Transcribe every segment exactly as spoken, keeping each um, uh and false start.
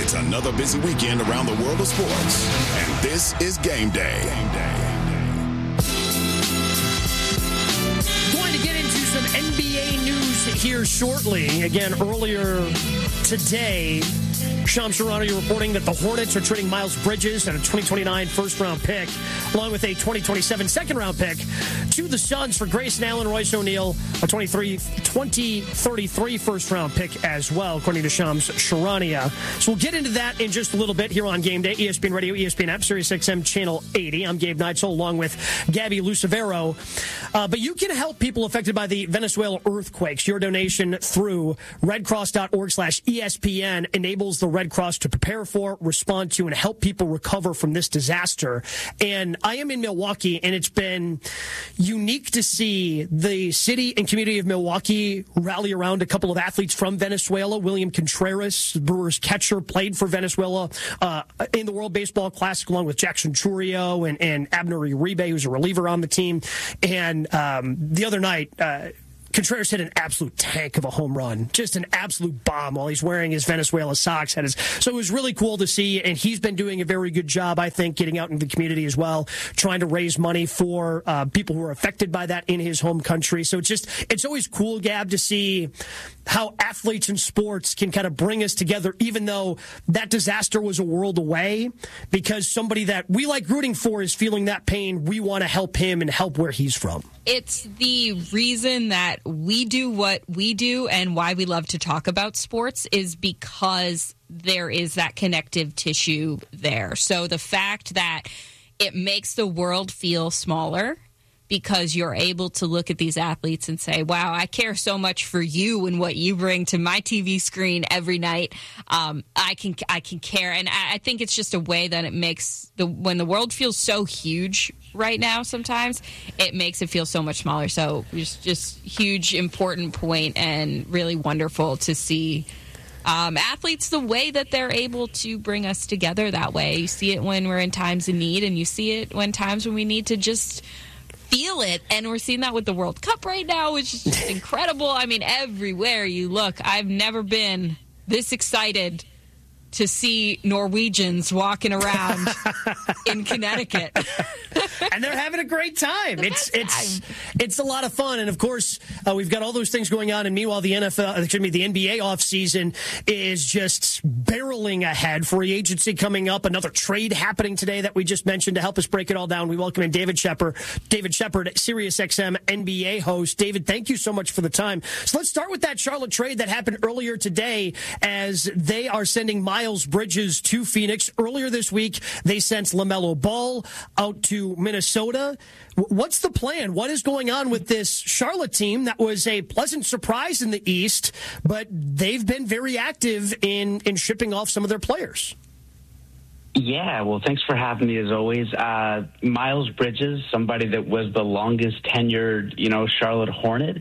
It's another busy weekend around the world of sports, and this is Game Day. Game Day. Going to get into some N B A news here shortly. Again, earlier today, Shams Charania reporting that the Hornets are trading Miles Bridges and a twenty twenty-nine first-round pick, along with a twenty twenty-seven second-round pick, to the Suns for Grayson Allen, Royce O'Neal, a twenty thirty-three first-round pick as well, according to Shams Charania. So we'll get into that in just a little bit here on Game Day. E S P N Radio, E S P N App, Sirius X M Channel eighty. I'm Gabe Neitzel along with Gabby Lucevero. Uh, but you can help people affected by the Venezuela earthquakes. Your donation through redcross.org slash ESPN enables the Red Cross to prepare for, respond to, and help people recover from this disaster. And I am in Milwaukee, and it's been unique to see the city and community of Milwaukee rally around a couple of athletes from Venezuela. William Contreras, Brewers catcher, played for Venezuela uh, in the World Baseball Classic, along with Jackson Churio and, and Abner Uribe, who's a reliever on the team. And um, the other night, uh, Contreras hit an absolute tank of a home run, just an absolute bomb while he's wearing his Venezuela socks. Had his, so it was really cool to see, and he's been doing a very good job, I think, getting out into the community as well, trying to raise money for uh, people who are affected by that in his home country. So it's just, it's always cool, Gab, to see how athletes and sports can kind of bring us together, even though that disaster was a world away, because somebody that we like rooting for is feeling that pain. We want to help him and help where he's from. It's the reason that we do what we do and why we love to talk about sports is because there is that connective tissue there. So the fact that it makes the world feel smaller because you're able to look at these athletes and say, wow, I care so much for you and what you bring to my T V screen every night. Um, I can I can care. And I, I think it's just a way that it makes, the when the world feels so huge right now sometimes, it makes it feel so much smaller. So it's just huge, important point, and really wonderful to see um, athletes the way that they're able to bring us together that way. You see it when we're in times of need, and you see it when times when we need to just feel it, and we're seeing that with the World Cup right now, which is just incredible. I mean, everywhere you look, I've never been this excited to see Norwegians walking around in Connecticut. And they're having a great time. The it's best it's time. it's a lot of fun. And of course, uh, we've got all those things going on. And meanwhile, the N F L, excuse me, the N B A offseason is just barreling ahead. Free agency coming up. Another trade happening today that we just mentioned. To help us break it all down, we welcome in David Shepard, David Shepard, Sirius X M N B A host. David, thank you so much for the time. So let's start with that Charlotte trade that happened earlier today, as they are sending Miles Bridges to Phoenix. Earlier this week, they sent LaMelo Ball out to Minnesota. What's the plan? What is going on with this Charlotte team that was a pleasant surprise in the East, but they've been very active in, in shipping off some of their players? Yeah, well, thanks for having me as always. Uh, Miles Bridges, somebody that was the longest tenured, you know, Charlotte Hornet.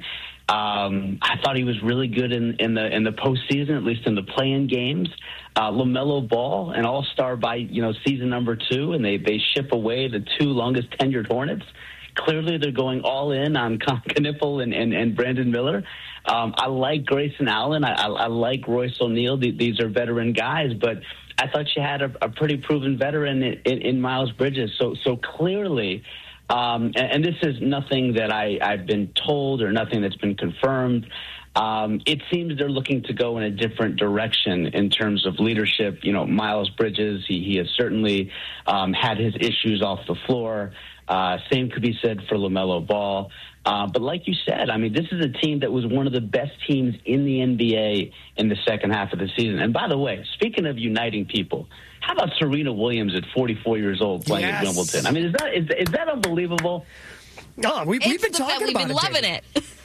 Um, I thought he was really good in, in the in the postseason, at least in the play-in games. Uh, LaMelo Ball, an all-star by, you know, season number two, and they, they ship away the two longest tenured Hornets. Clearly, they're going all in on Kniffel and, and, and Brandon Miller. Um, I like Grayson Allen. I, I, I like Royce O'Neal. These are veteran guys, but I thought you had a, a pretty proven veteran in, in, in Miles Bridges. So, so clearly, um, and, and this is nothing that I, I've been told or nothing that's been confirmed. Um, it seems they're looking to go in a different direction in terms of leadership. You know, Miles Bridges, he, he has certainly um, had his issues off the floor. Uh, same could be said for LaMelo Ball. Uh, but like you said, I mean, this is a team that was one of the best teams in the N B A in the second half of the season. And by the way, speaking of uniting people, how about Serena Williams at forty-four years old playing yes. at Wimbledon? I mean, is that is, is that unbelievable? Oh, we, we've been talking we've about been it. Loving it.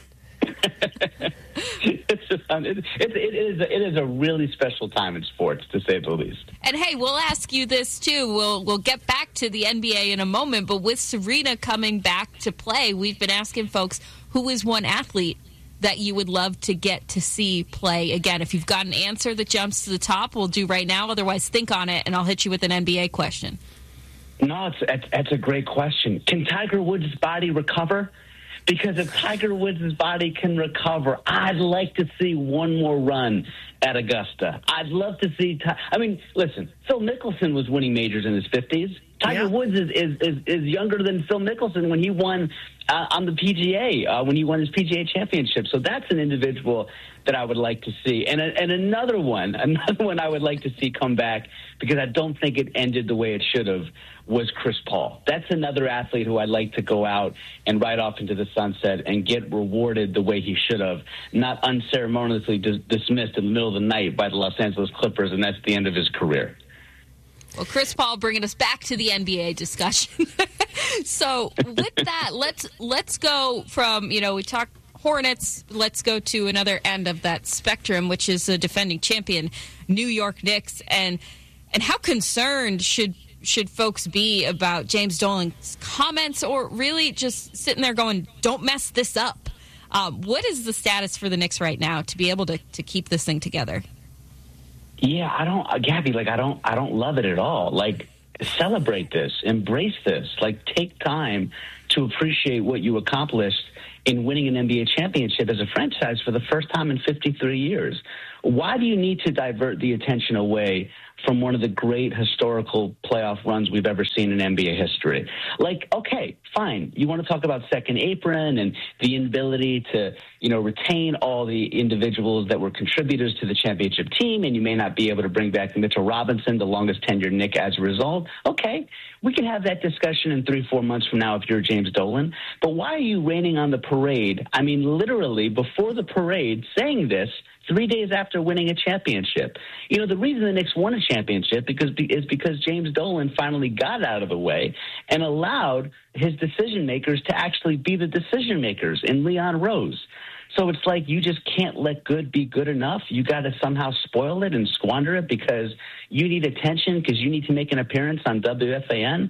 it's just, it, it, it, is a, it is a really special time in sports, to say the least. And hey, we'll ask you this too. We'll we'll get back to the N B A in a moment, but with Serena coming back to play, we've been asking folks, who is one athlete that you would love to get to see play again? If you've got an answer that jumps to the top, we'll do right now. Otherwise, think on it, and I'll hit you with an N B A question. No, it's, it's, it's a great question. Can Tiger Woods' body recover? Because if Tiger Woods' body can recover, I'd like to see one more run at Augusta. I'd love to see. Ti- I mean, listen, Phil Mickelson was winning majors in his fifties. Tiger yeah. Woods is, is, is, is younger than Phil Mickelson when he won uh, on the P G A, uh, when he won his P G A championship. So that's an individual that I would like to see. And, a, and another one, another one I would like to see come back, because I don't think it ended the way it should have, was Chris Paul. That's another athlete who I'd like to go out and ride off into the sunset and get rewarded the way he should have, not unceremoniously dis- dismissed in the middle of the night by the Los Angeles Clippers, and that's the end of his career. Well, Chris Paul bringing us back to the N B A discussion. So with that, let's let's go from, you know, we talked Hornets, let's go to another end of that spectrum, which is the defending champion, New York Knicks. And and how concerned should should folks be about James Dolan's comments, or really just sitting there going, don't mess this up? Um, what is the status for the Knicks right now to be able to, to keep this thing together? Yeah, I don't, Gabby, like, I don't, I don't love it at all. Like, celebrate this, embrace this, like, take time to appreciate what you accomplished in winning an N B A championship as a franchise for the first time in fifty-three years. Why do you need to divert the attention away from one of the great historical playoff runs we've ever seen in N B A history? Like, okay, fine. You want to talk about second apron and the inability to, you know, retain all the individuals that were contributors to the championship team, and you may not be able to bring back Mitchell Robinson, the longest tenured Knick, as a result. Okay, we can have that discussion in three, four months from now if you're James Dolan. But why are you raining on the parade? I mean, literally, before the parade, saying this three days after winning a championship. You know, the reason the Knicks won a championship because is because James Dolan finally got out of the way and allowed his decision makers to actually be the decision makers in Leon Rose. So it's like you just can't let good be good enough. You got to somehow spoil it and squander it because you need attention, because you need to make an appearance on W F A N.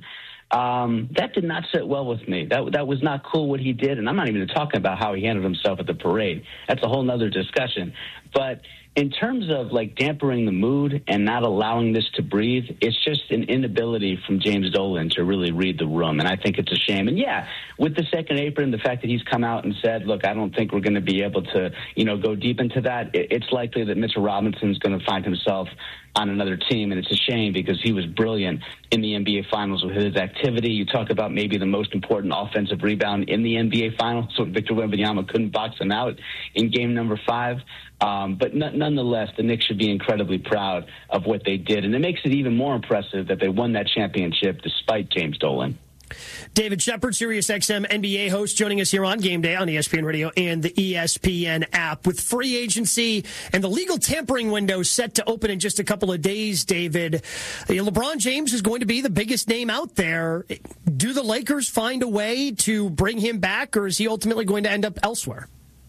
Um, that did not sit well with me. That that was not cool what he did, and I'm not even talking about how he handled himself at the parade. That's a whole nother discussion. But in terms of, like, dampering the mood and not allowing this to breathe, it's just an inability from James Dolan to really read the room, and I think it's a shame. And, yeah, with the second apron, the fact that he's come out and said, look, I don't think we're going to be able to, you know, go deep into that, it's likely that Mitchell Robinson's going to find himself on another team, and it's a shame because he was brilliant in the N B A Finals with his activity. You talk about maybe the most important offensive rebound in the N B A Finals, so Victor Wembanyama couldn't box him out in game number five. Um, but n- nonetheless, the Knicks should be incredibly proud of what they did, and it makes it even more impressive that they won that championship despite James Dolan. David Shepard, Sirius X M N B A host, joining us here on Game Day on E S P N Radio and the E S P N app. With free agency and the legal tampering window set to open in just a couple of days, David, LeBron James is going to be the biggest name out there. Do the Lakers find a way to bring him back, or is he ultimately going to end up elsewhere?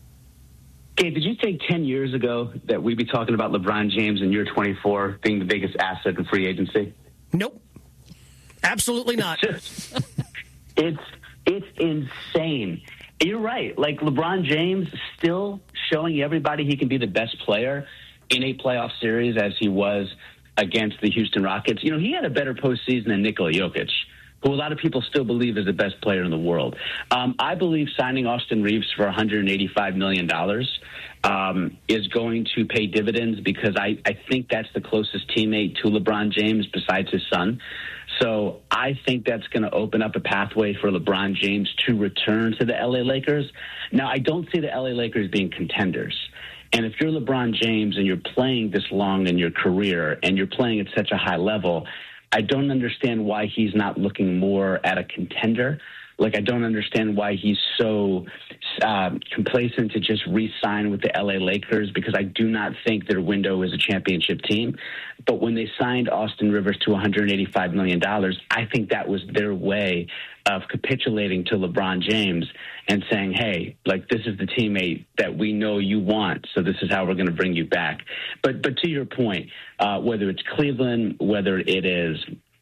Gabe, did you think ten years ago that we'd be talking about LeBron James in year twenty-four being the biggest asset in free agency? Nope. Absolutely not. It's, just, it's it's insane. You're right. Like, LeBron James still showing everybody he can be the best player in a playoff series as he was against the Houston Rockets. You know, he had a better postseason than Nikola Jokic, who a lot of people still believe is the best player in the world. Um, I believe signing Austin Reeves for one hundred eighty-five million dollars um, is going to pay dividends because I, I think that's the closest teammate to LeBron James besides his son. So I think that's going to open up a pathway for LeBron James to return to the L A Lakers. Now, I don't see the L A Lakers being contenders. And if you're LeBron James and you're playing this long in your career and you're playing at such a high level, I don't understand why he's not looking more at a contender. Like, I don't understand why he's so uh, complacent to just re-sign with the L A Lakers, because I do not think their window is a championship team. But when they signed Austin Rivers to one hundred eighty-five million dollars, I think that was their way of capitulating to LeBron James and saying, hey, like, this is the teammate that we know you want, so this is how we're going to bring you back. But but to your point, uh, whether it's Cleveland, whether it is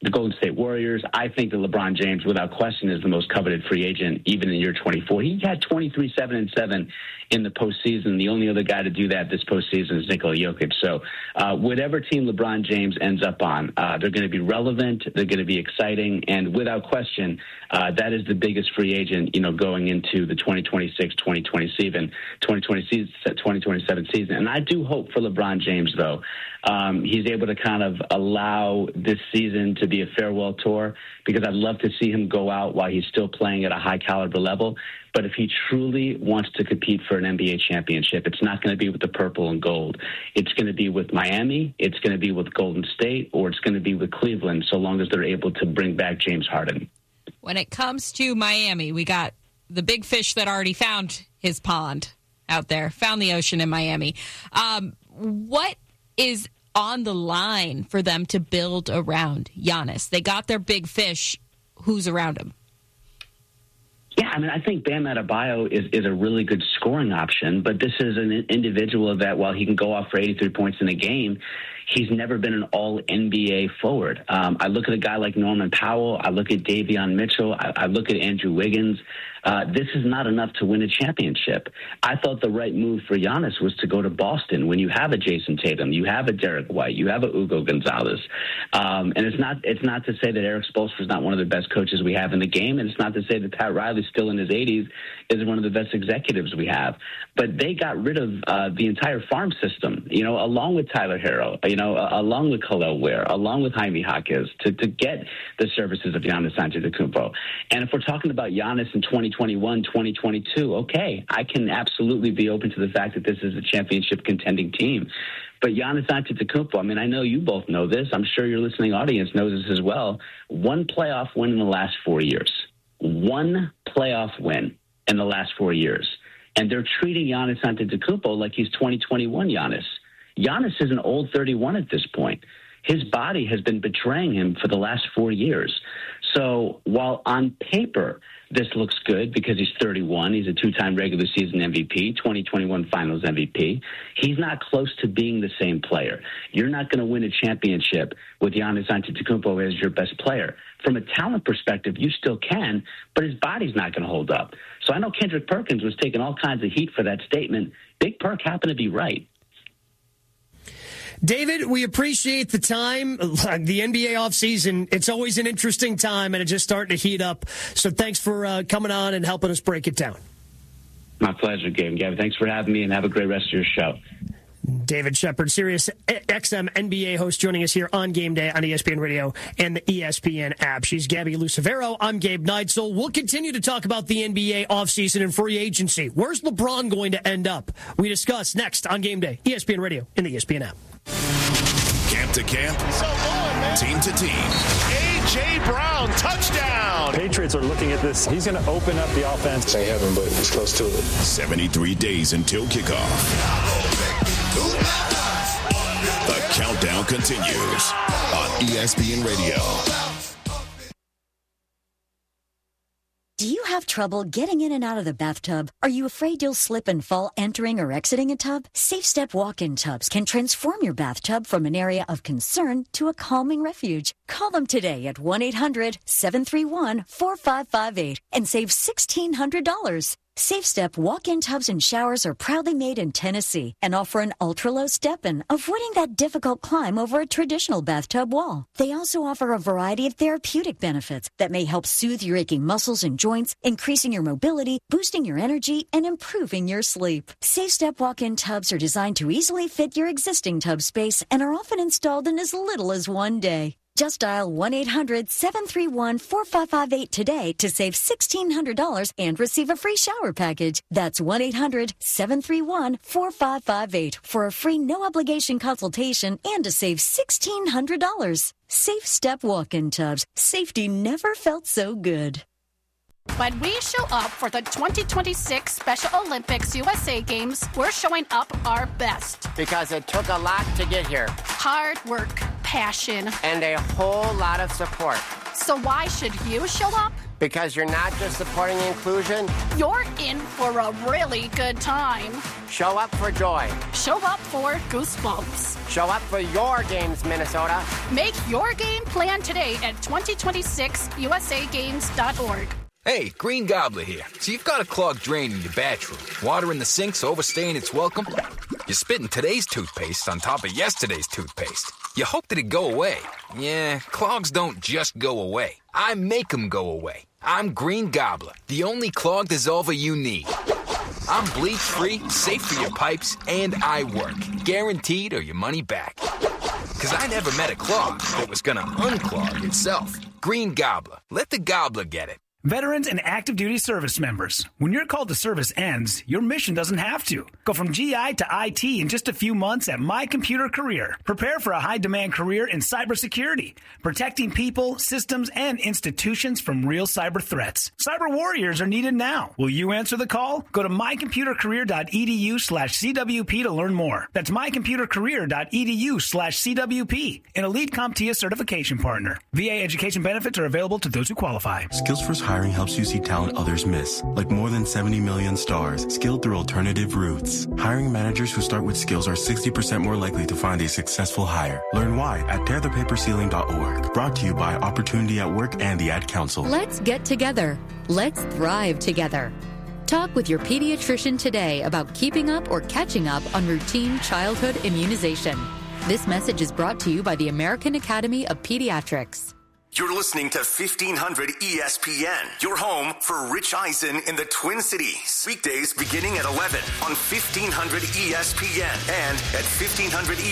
the Golden State Warriors. I think that LeBron James, without question, is the most coveted free agent, even in year twenty-four. He had twenty-three, seven, and seven in the postseason. The only other guy to do that this postseason is Nikola Jokic. So uh, whatever team LeBron James ends up on, uh, they're going to be relevant, they're going to be exciting, and without question, uh, that is the biggest free agent, you know, going into the twenty twenty-six twenty twenty season, twenty twenty season, twenty twenty-seven season. And I do hope for LeBron James, though, um, he's able to kind of allow this season to be a farewell tour, because I'd love to see him go out while he's still playing at a high caliber level. But if he truly wants to compete for an N B A championship, it's not going to be with the purple and gold. It's going to be with Miami, it's going to be with Golden State, or it's going to be with Cleveland, so long as they're able to bring back James Harden. When it comes to Miami, we got the big fish that already found his pond out there, found the ocean in Miami. Um, what is on the line for them to build around Giannis? They got their big fish. Who's around him? Yeah, I mean, I think Bam Adebayo is, is a really good scoring option, but this is an individual that, while he can go off for eighty-three points in a game, he's never been an all N B A forward. Um, I look at a guy like Norman Powell. I look at Davion Mitchell. I, I look at Andrew Wiggins. Uh, this is not enough to win a championship. I thought the right move for Giannis was to go to Boston when you have a Jason Tatum, you have a Derek White, you have a Hugo Gonzalez. Um, and it's not it's not to say that Eric Spoelstra is not one of the best coaches we have in the game, and it's not to say that Pat Riley, still in his eighties, is one of the best executives we have. But they got rid of uh, the entire farm system, you know, along with Tyler Herro, you know, uh, along with Khalil Ware, along with Jaime Jaquez, to, to get the services of Giannis Antetokounmpo. And if we're talking about Giannis in twenty twenty-one, twenty twenty-two, okay, I can absolutely be open to the fact that this is a championship contending team. But Giannis Antetokounmpo, I mean, I know you both know this. I'm sure your listening audience knows this as well. One playoff win in the last four years. One playoff win in the last four years. And they're treating Giannis Antetokounmpo like he's twenty twenty-one Giannis. Giannis is an old thirty-one at this point. His body has been betraying him for the last four years. So while on paper this looks good because he's thirty-one, he's a two-time regular season M V P, twenty twenty-one Finals M V P, he's not close to being the same player. You're not going to win a championship with Giannis Antetokounmpo as your best player. From a talent perspective, you still can, but his body's not going to hold up. So I know Kendrick Perkins was taking all kinds of heat for that statement. Big Perk happened to be right. David, we appreciate the time. The N B A offseason, it's always an interesting time, and it's just starting to heat up. So thanks for uh, coming on and helping us break it down. My pleasure, Gabe. Gavin, thanks for having me, and have a great rest of your show. David Shepard, Sirius X M N B A host, joining us here on Game Day on E S P N Radio and the E S P N app. She's Gabby Lucevero. I'm Gabe Neitzel. We'll continue to talk about the N B A offseason and free agency. Where's LeBron going to end up? We discuss next on Game Day, E S P N Radio and the E S P N app. Camp to camp, so on, team to team. A J. Brown, touchdown. Patriots are looking at this. He's going to open up the offense. Ain't heaven, but it's close to it. seventy-three days until kickoff. The countdown continues on E S P N Radio. Do you have trouble getting in and out of the bathtub? Are you afraid you'll slip and fall entering or exiting a tub? Safe Step walk-in tubs can transform your bathtub from an area of concern to a calming refuge. Call them today at one eight hundred seven three one four five five eight and save sixteen hundred dollars. Safe Step walk-in tubs and showers are proudly made in Tennessee and offer an ultra-low step-in, avoiding that difficult climb over a traditional bathtub wall. They also offer a variety of therapeutic benefits that may help soothe your aching muscles and joints, increasing your mobility, boosting your energy, and improving your sleep. Safe Step walk-in tubs are designed to easily fit your existing tub space and are often installed in as little as one day. Just dial one eight hundred seven three one four five five eight today to save sixteen hundred dollars and receive a free shower package. That's one eight hundred seven three one four five five eight for a free no-obligation consultation and to save sixteen hundred dollars. Safe Step walk-in tubs. Safety never felt so good. When we show up for the twenty twenty-six Special Olympics U S A Games, we're showing up our best. Because it took a lot to get here. Hard work, passion, and a whole lot of support. So why should you show up? Because you're not just supporting inclusion, You're in for a really good time. show up for joy. Show up for goosebumps. Show up for your games, Minnesota. Make your game plan today at twenty twenty-six U S A games dot org. Hey, Green Gobbler here. So you've got a clogged drain in your bathroom. Water in the sink's overstaying its welcome. You're spitting today's toothpaste on top of yesterday's toothpaste. You hope that it go away. Yeah, clogs don't just go away. I make them go away. I'm Green Gobbler, the only clog dissolver you need. I'm bleach-free, safe for your pipes, and I work. Guaranteed or your money back. Because I never met a clog that was going to unclog itself. Green Gobbler. Let the gobbler get it. Veterans and active duty service members, when your call to service ends, your mission doesn't have to. Go from G I to I T in just a few months at My Computer Career. Prepare for a high-demand career in cybersecurity, protecting people, systems, and institutions from real cyber threats. Cyber warriors are needed now. Will you answer the call? Go to mycomputercareer.edu slash CWP to learn more. That's mycomputercareer.edu slash CWP, an elite CompTIA certification partner. V A education benefits are available to those who qualify. SkillsFirst Hiring helps you see talent others miss, like more than seventy million stars, skilled through alternative routes. Hiring managers who start with skills are sixty percent more likely to find a successful hire. Learn why at tear the paper ceiling dot org. Brought to you by Opportunity at Work and the Ad Council. Let's get together. Let's thrive together. Talk with your pediatrician today about keeping up or catching up on routine childhood immunization. This message is brought to you by the American Academy of Pediatrics. You're listening to fifteen hundred E S P N, your home for Rich Eisen in the Twin Cities. Weekdays beginning at eleven on fifteen hundred E S P N and at fifteen hundred E